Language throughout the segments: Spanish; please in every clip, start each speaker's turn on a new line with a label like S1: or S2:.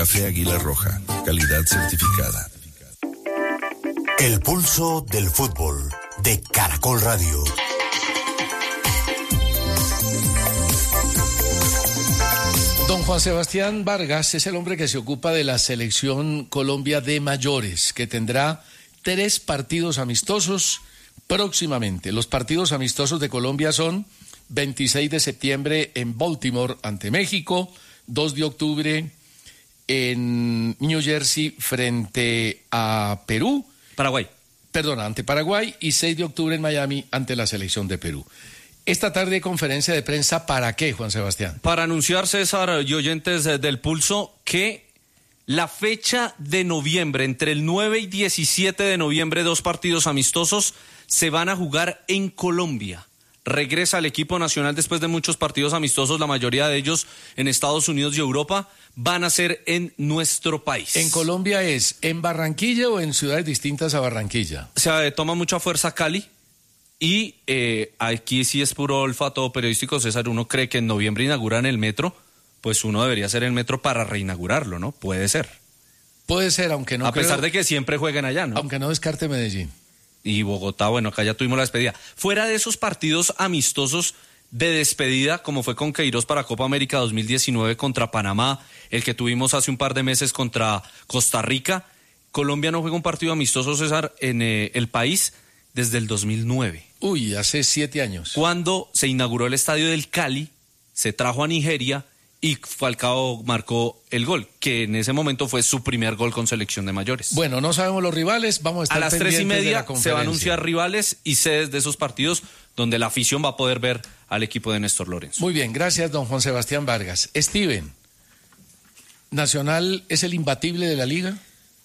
S1: Café Águila Roja, calidad certificada.
S2: El pulso del fútbol de Caracol Radio.
S3: Don Juan Sebastián Vargas es el hombre que se ocupa de la selección Colombia de mayores, que tendrá 3 partidos amistosos próximamente. Los partidos amistosos de Colombia son 26 de septiembre en Baltimore ante México, 2 de octubre en New Jersey frente a Perú. Ante Paraguay, y 6 de octubre en Miami ante la selección de Perú. Esta tarde conferencia de prensa, ¿para qué, Juan Sebastián?
S4: Para anunciar, César y oyentes del Pulso, que la fecha de noviembre, entre el 9 y 17 de noviembre, 2 partidos amistosos se van a jugar en Colombia. Regresa el equipo nacional después de muchos partidos amistosos, la mayoría de ellos en Estados Unidos y Europa, van a ser en nuestro país.
S3: ¿En Colombia es en Barranquilla o en ciudades distintas a Barranquilla?
S4: Se toma mucha fuerza Cali. Y aquí sí es puro olfato periodístico, César. Uno cree que en noviembre inauguran el metro, pues uno debería hacer el metro para reinaugurarlo, ¿no? Puede ser.
S3: Puede ser, aunque no.
S4: A pesar de que siempre jueguen allá, ¿no?
S3: Aunque no descarte Medellín.
S4: Y Bogotá, bueno, acá ya tuvimos la despedida. Fuera de esos partidos amistosos de despedida, como fue con Queiroz para Copa América 2019 contra Panamá, el que tuvimos hace un par de meses contra Costa Rica, Colombia no juega un partido amistoso, César, en el país desde el 2009.
S3: Uy, hace 7 años.
S4: Cuando se inauguró el estadio del Cali, se trajo a Nigeria y Falcao marcó el gol, que en ese momento fue su primer gol con selección de mayores.
S3: Bueno, no sabemos los rivales, vamos a estar
S4: a las
S3: pendientes
S4: 3:30 se va a anunciar rivales y sedes de esos partidos donde la afición va a poder ver al equipo de Néstor Lorenzo.
S3: Muy bien, gracias, don Juan Sebastián Vargas. Steven, ¿Nacional es el imbatible de la liga?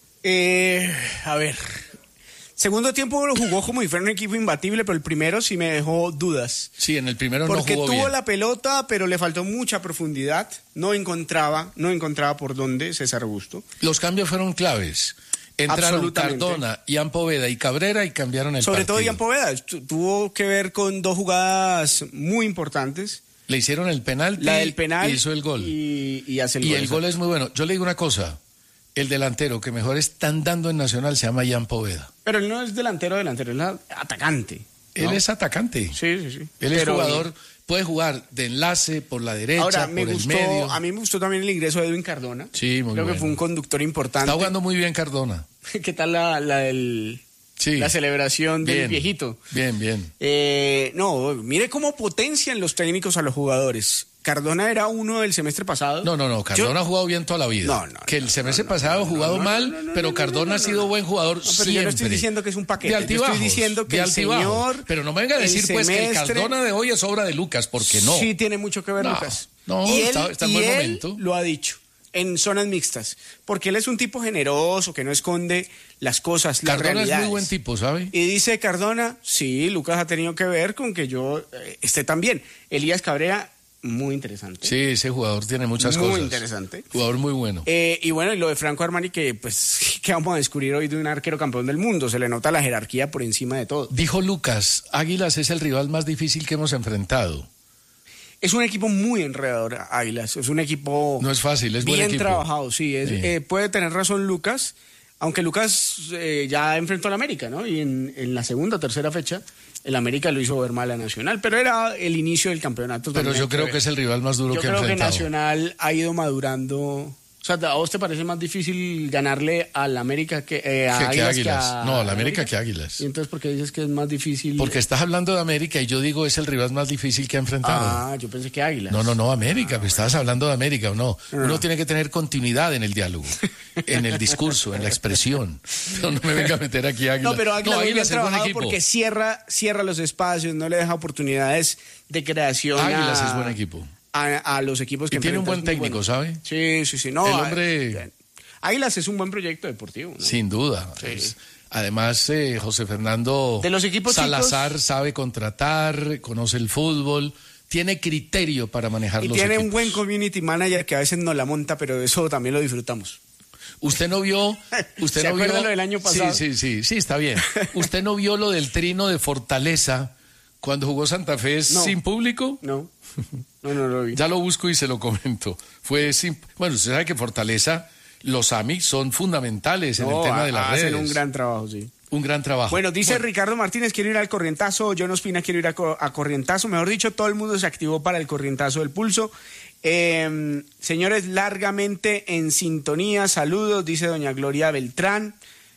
S5: A ver... Segundo tiempo lo jugó como si fuera un equipo imbatible, pero el primero sí me dejó dudas.
S3: Sí, en el primero no jugó bien.
S5: Porque tuvo la pelota, pero le faltó mucha profundidad. No encontraba por dónde César Augusto.
S3: Los cambios fueron claves. Entraron Cardona, Ian Poveda y Cabrera y cambiaron el partido.
S5: Sobre todo Ian Poveda. Tuvo que ver con 2 jugadas muy importantes.
S3: Le hicieron el penalti,
S5: la del penal,
S3: hizo el gol.
S5: Y hace el gol.
S3: Y el gol es muy bueno. Yo le digo una cosa. El delantero que mejor están dando en Nacional se llama Ian Poveda.
S5: Pero él no es delantero, él es atacante, ¿no?
S3: Él es atacante.
S5: Sí.
S3: Él es jugador, puede jugar de enlace por la derecha,
S5: ahora,
S3: por el medio.
S5: A mí me gustó también el ingreso de Edwin Cardona.
S3: Sí, muy bueno.
S5: Creo que fue un conductor importante.
S3: Está jugando muy bien Cardona.
S5: ¿Qué tal la celebración del viejito?
S3: Bien.
S5: No, mire cómo potencian los técnicos a los jugadores. Cardona era uno del semestre pasado.
S3: No, Cardona ha jugado bien toda la vida. Que el semestre pasado ha jugado mal, pero Cardona ha sido buen jugador
S5: pero
S3: siempre.
S5: Yo no estoy diciendo que es un paquete.
S3: De altibajos,
S5: estoy diciendo que el señor...
S3: Pero no me venga a decir pues que el Cardona de hoy es obra de Lucas, porque no.
S5: Sí tiene mucho que ver Lucas.
S3: Está en buen momento.
S5: Lo ha dicho en zonas mixtas, porque él es un tipo generoso, que no esconde las cosas, las realidades.
S3: Cardona es muy buen tipo, ¿sabe?
S5: Y dice Cardona, sí, Lucas ha tenido que ver con que yo esté tan bien. Elías Cabrera... Muy interesante.
S3: Sí, ese jugador tiene muchas cosas.
S5: Muy interesante.
S3: Jugador muy bueno.
S5: Y bueno, y lo de Franco Armani, que vamos a descubrir hoy de un arquero campeón del mundo. Se le nota la jerarquía por encima de todo.
S3: Dijo Lucas, Águilas es el rival más difícil que hemos enfrentado.
S5: Es un equipo muy enredador, Águilas. Es un equipo...
S3: No es fácil, es buen equipo.
S5: Bien trabajado, sí. Puede tener razón Lucas, aunque Lucas ya enfrentó al América, ¿no? Y en la segunda o tercera fecha... El América lo hizo ver mal a Nacional, pero era el inicio del campeonato.
S3: Pero yo creo que es el rival más duro que ha enfrentado.
S5: Yo creo que Nacional ha ido madurando. O sea, ¿a vos te parece más difícil ganarle al América que a Águilas?
S3: No, al América que a Águilas.
S5: ¿Y entonces por qué dices que es más difícil?
S3: Porque estás hablando de América y yo digo es el rival más difícil que ha enfrentado.
S5: Ah, yo pensé que Águilas.
S3: No, América. Estabas hablando de América o no. Uno tiene que tener continuidad en el diálogo, en el discurso, en la expresión. No me venga a meter aquí Águilas.
S5: No, pero Águilas es buen equipo. Porque cierra los espacios, no le deja oportunidades de creación.
S3: Águilas es buen equipo.
S5: A los equipos que
S3: y tiene un buen técnico, ¿sabe?
S5: Sí. No,
S3: el hombre...
S5: Águilas es un buen proyecto deportivo, ¿no?
S3: Sin duda. Sí. Además, José Fernando
S5: de los equipos
S3: Salazar chicos, sabe contratar, conoce el fútbol, tiene criterio para manejar los equipos.
S5: Y tiene un buen community manager que a veces no la monta, pero eso también lo disfrutamos.
S3: ¿Usted no vio?
S5: ¿Se acuerda lo del año pasado?
S3: Sí, está bien. ¿Usted no vio lo del trino de Fortaleza cuando jugó Santa Fe sin público?
S5: No lo vi.
S3: Ya lo busco y se lo comento. Bueno, usted sabe que Fortaleza los AMI son fundamentales en el tema de las redes.
S5: Hacen un gran trabajo, sí.
S3: Un gran trabajo.
S5: Bueno, dice Ricardo Martínez, quiero ir al corrientazo. John Ospina, quiero ir a corrientazo. Mejor dicho, todo el mundo se activó para el corrientazo del pulso. Señores, largamente en sintonía. Saludos, dice doña Gloria Beltrán.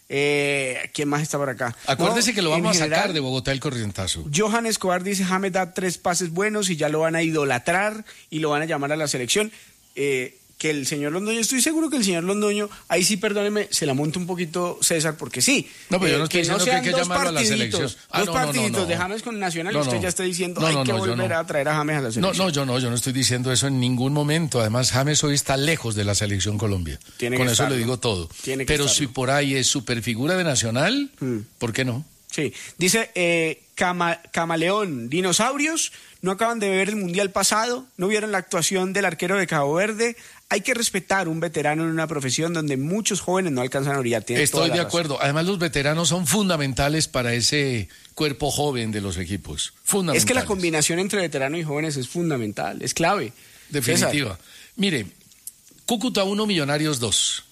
S5: ¿Quién más está por acá?
S3: Acuérdese que lo vamos a sacar de Bogotá el corrientazo.
S5: Johan Escobar dice, James da 3 pases buenos y ya lo van a idolatrar y lo van a llamar a la selección. Que el señor Londoño, estoy seguro que el señor Londoño, ahí sí, perdóneme, se la monta un poquito César, porque sí.
S3: No, pero yo no estoy diciendo que hay que llamarlo a la selección.
S5: Dos partiditos de James con Nacional, usted ya está diciendo, hay que volver a traer a James a la selección.
S3: Yo no estoy diciendo eso en ningún momento. Además, James hoy está lejos de la selección Colombia. Con eso le digo todo. Pero si por ahí es superfigura de Nacional, ¿por qué no?
S5: Sí, dice Camaleón, dinosaurios, no acaban de ver el Mundial pasado, no vieron la actuación del arquero de Cabo Verde. Hay que respetar un veterano en una profesión donde muchos jóvenes no alcanzan a brillar.
S3: Estoy de acuerdo. Además, los veteranos son fundamentales para ese cuerpo joven de los equipos. Fundamentales.
S5: Es que la combinación entre veteranos y jóvenes es fundamental, es clave.
S3: Definitiva. César. Mire, Cúcuta 1, Millonarios 2.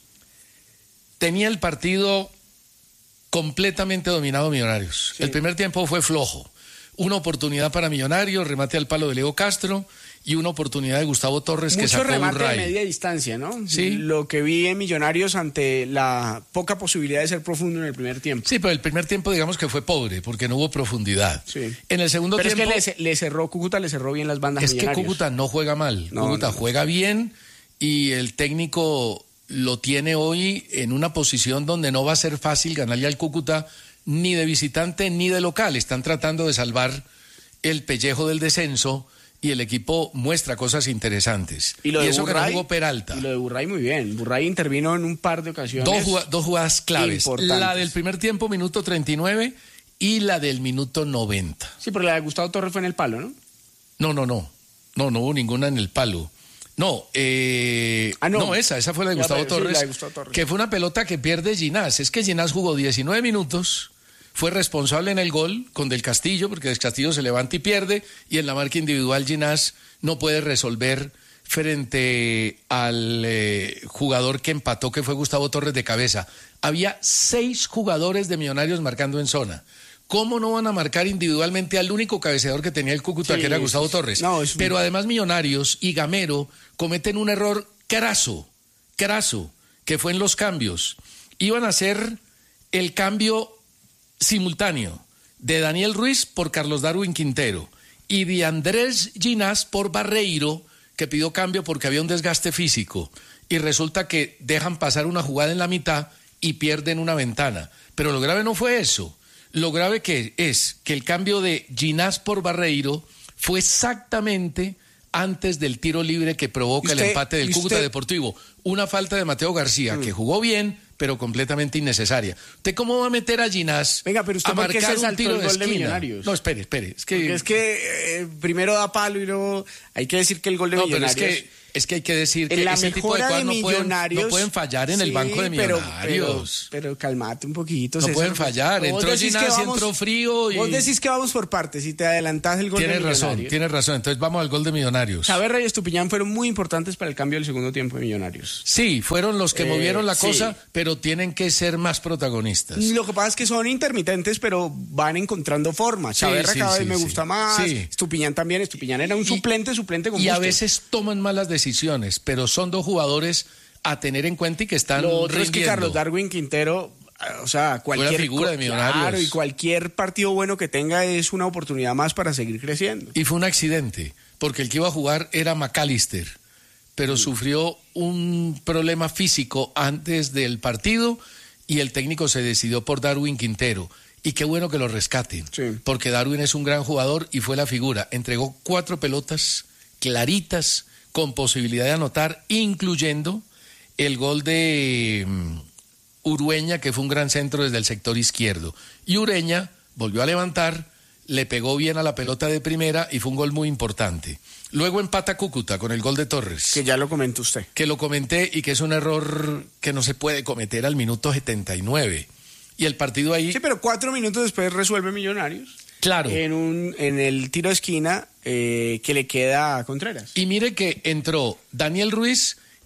S3: Tenía el partido completamente dominado Millonarios. Sí. El primer tiempo fue flojo. Una oportunidad para Millonarios, remate al palo de Leo Castro y una oportunidad de Gustavo Torres que sacó un ray.
S5: Mucho remate de media distancia, ¿no?
S3: Sí.
S5: Lo que vi en Millonarios ante la poca posibilidad de ser profundo en el primer tiempo.
S3: Sí, pero el primer tiempo digamos que fue pobre porque no hubo profundidad.
S5: Sí.
S3: En el segundo tiempo...
S5: Pero es que Cúcuta le cerró bien las bandas.
S3: Es que Cúcuta no juega mal. Cúcuta juega bien y el técnico lo tiene hoy en una posición donde no va a ser fácil ganarle al Cúcuta ni de visitante ni de local. Están tratando de salvar el pellejo del descenso y el equipo muestra cosas interesantes.
S5: Y eso
S3: Burray, que no jugó Peralta.
S5: Y lo de Burray muy bien. Burray intervino en un par de ocasiones.
S3: Dos jugadas claves. La del primer tiempo, minuto 39, y la del minuto 90.
S5: Sí, pero la de Gustavo Torres fue en el palo, ¿no?
S3: No hubo ninguna en el palo. No, esa fue la de Gustavo Torres,
S5: la de Gustavo Torres,
S3: que fue una pelota que pierde Ginás. Es que Ginás jugó 19 minutos, fue responsable en el gol con Del Castillo, porque Del Castillo se levanta y pierde, y en la marca individual Ginás no puede resolver frente al jugador que empató, que fue Gustavo Torres de cabeza. Había 6 jugadores de Millonarios marcando en zona. ¿Cómo no van a marcar individualmente al único cabeceador que tenía el Cúcuta, que era Gustavo Torres? Pero además Millonarios y Gamero cometen un error craso, que fue en los cambios. Iban a hacer el cambio simultáneo de Daniel Ruiz por Carlos Darwin Quintero y de Andrés Ginás por Barreiro, que pidió cambio porque había un desgaste físico. Y resulta que dejan pasar una jugada en la mitad y pierden una ventana. Pero lo grave no fue eso. Lo grave que es que el cambio de Ginás por Barreiro fue exactamente antes del tiro libre que provoca el empate del Cúcuta Deportivo. Una falta de Mateo García, que jugó bien, pero completamente innecesaria. ¿Usted cómo va a meter a Ginás a marcar un tiro de esquina? No, espere.
S5: Es que primero da palo y luego hay que decir que el gol de Millonarios...
S3: Pero es que hay que decir que ese tipo de cosas no pueden fallar en el banco de Millonarios.
S5: Pero calmate un poquito.
S3: No César, pueden fallar. Entró Ginás, entró frío.
S5: Vos decís que vamos por partes y te adelantás el gol de Millonarios.
S3: Tienes razón. Entonces vamos al gol de Millonarios.
S5: Chaverra y Estupiñán fueron muy importantes para el cambio del segundo tiempo de Millonarios.
S3: Sí, fueron los que movieron la cosa, pero tienen que ser más protagonistas.
S5: Lo que pasa es que son intermitentes, pero van encontrando forma. Chaverra cada vez me gusta más. Estupiñán también. Estupiñán era un suplente con gusto.
S3: Y a veces toman malas decisiones, pero son 2 jugadores a tener en cuenta y que están
S5: Lo otro es que Carlos Darwin Quintero, o sea, cualquier
S3: figura de Millonarios.
S5: Claro, y cualquier partido bueno que tenga es una oportunidad más para seguir creciendo.
S3: Y fue un accidente, porque el que iba a jugar era McAllister, pero sufrió un problema físico antes del partido y el técnico se decidió por Darwin Quintero. Y qué bueno que lo rescaten, porque Darwin es un gran jugador y fue la figura. Entregó 4 pelotas claritas con posibilidad de anotar, incluyendo el gol de Urueña, que fue un gran centro desde el sector izquierdo. Y Ureña volvió a levantar, le pegó bien a la pelota de primera y fue un gol muy importante. Luego empata Cúcuta con el gol de Torres.
S5: Que ya lo comentó usted.
S3: Que lo comenté y que es un error que no se puede cometer al minuto 79. Y el partido ahí...
S5: Sí, pero 4 minutos después resuelve Millonarios.
S3: Claro.
S5: En el tiro de esquina que le queda a Contreras.
S3: Y mire que entró Daniel Ruiz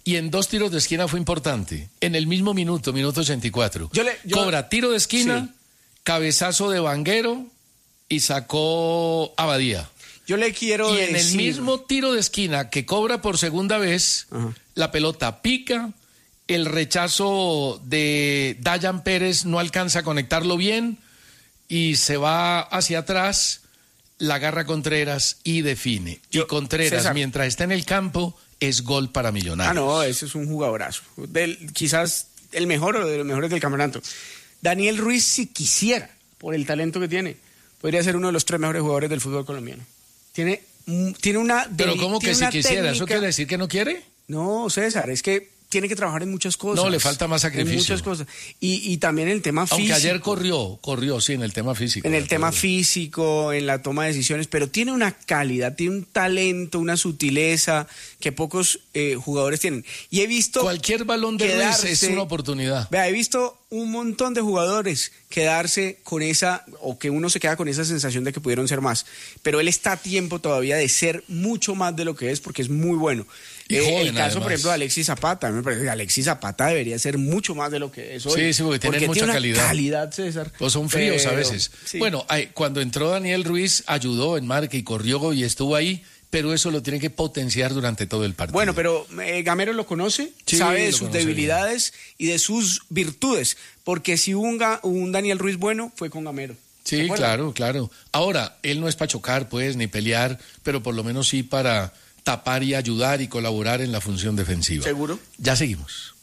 S3: y en 2 tiros de esquina fue importante. En el mismo minuto 84. Cobra tiro de esquina, cabezazo de Vanguero y sacó Abadía.
S5: Yo le quiero
S3: decir...
S5: Y
S3: en el mismo tiro de esquina que cobra por segunda vez, la pelota pica, el rechazo de Dayan Pérez no alcanza a conectarlo bien y se va hacia atrás, la agarra Contreras y define. Y Contreras, César, mientras está en el campo, es gol para Millonarios.
S5: No, ese es un jugadorazo. Quizás el mejor o de los mejores del campeonato. Daniel Ruiz, si quisiera, por el talento que tiene, podría ser uno de los 3 mejores jugadores del fútbol colombiano. Tiene una...
S3: Pero ¿cómo que si quisiera?
S5: Técnica...
S3: ¿Eso quiere decir que no quiere?
S5: No, César, es que tiene que trabajar en muchas cosas.
S3: No, le falta más sacrificio.
S5: En muchas cosas. Y también el tema físico.
S3: Aunque ayer corrió, sí, en el tema físico.
S5: En el tema físico, en la toma de decisiones, pero tiene una calidad, tiene un talento, una sutileza que pocos jugadores tienen. Y he visto...
S3: Cualquier balón de Ruiz es una oportunidad.
S5: Vea, he visto un montón de jugadores quedarse con esa, o que uno se queda con esa sensación de que pudieron ser más. Pero él está a tiempo todavía de ser mucho más de lo que es, porque es muy bueno.
S3: Joven,
S5: el caso, por ejemplo, de Alexis Zapata. Me parece que Alexis Zapata debería ser mucho más de lo que es hoy.
S3: Sí, porque tiene mucha calidad.
S5: César.
S3: Pues son fríos a veces. Sí. Bueno, cuando entró Daniel Ruiz, ayudó en marca y corrió y estuvo ahí, pero eso lo tiene que potenciar durante todo el partido.
S5: Bueno, pero Gamero lo conoce, sabe de sus debilidades y de sus virtudes, porque si hubo un Daniel Ruiz bueno, fue con Gamero.
S3: Sí, claro. Ahora, él no es para chocar, pues, ni pelear, pero por lo menos sí para tapar y ayudar y colaborar en la función defensiva.
S5: ¿Seguro?
S3: Ya seguimos.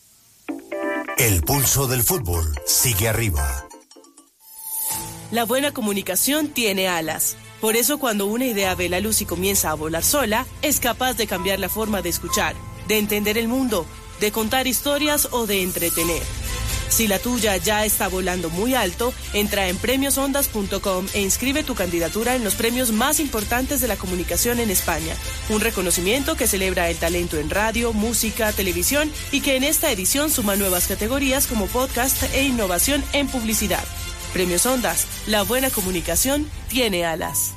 S2: El pulso del fútbol sigue arriba.
S6: La buena comunicación tiene alas. Por eso cuando una idea ve la luz y comienza a volar sola, es capaz de cambiar la forma de escuchar, de entender el mundo, de contar historias o de entretener. Si la tuya ya está volando muy alto, entra en premiosondas.com e inscribe tu candidatura en los premios más importantes de la comunicación en España. Un reconocimiento que celebra el talento en radio, música, televisión y que en esta edición suma nuevas categorías como podcast e innovación en publicidad. Premios Ondas, la buena comunicación tiene alas.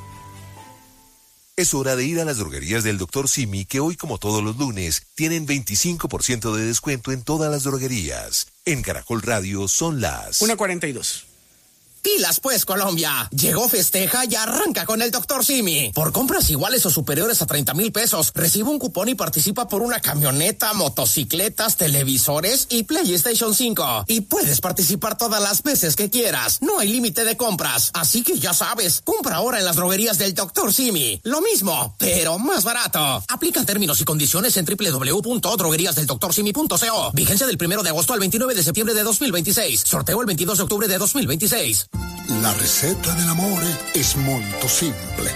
S7: Es hora de ir a las droguerías del Dr. Simi, que hoy, como todos los lunes, tienen 25% de descuento en todas las droguerías. En Caracol Radio son las
S5: 1:42.
S8: Pilas pues, Colombia. Llegó Festeja y arranca con el Dr. Simi. Por compras iguales o superiores a 30,000 pesos, recibe un cupón y participa por una camioneta, motocicletas, televisores y PlayStation 5. Y puedes participar todas las veces que quieras. No hay límite de compras. Así que ya sabes, compra ahora en las droguerías del Dr. Simi. Lo mismo, pero más barato. Aplican términos y condiciones en www.drogueríasdeldoctorsimi.co. Vigencia del 1 de agosto al 29 de septiembre de 2026. Sorteo el 22 de octubre de 2026.
S9: La receta del amore es molto simple.